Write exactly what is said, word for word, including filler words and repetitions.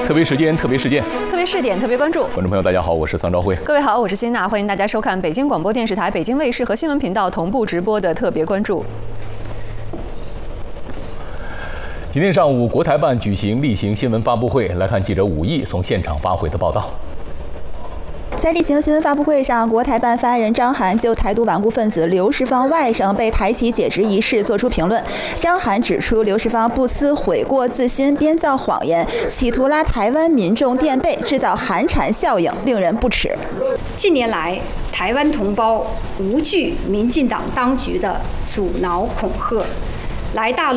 特别时间，特别事件， 特别试点，特别关注。 观众朋友，大家好，我是桑昭辉。 各位好，我是辛娜，欢迎大家收看北京广播电视台、北京卫视和新闻频道同步直播的特别关注。 今天上午，国台办举行例行新闻发布会，来看记者武毅从现场发回的报道。 在例行新闻发布会上，国台办发言人张涵就台独顽固分子刘世芳外甥被台企解职一事作出评论。张涵指出，刘世芳不思悔过自新，编造谎言，企图拉台湾民众垫背，制造寒蝉效应，令人不齿。 近年来，台湾同胞无惧民进党当局的阻挠恐吓，来大陆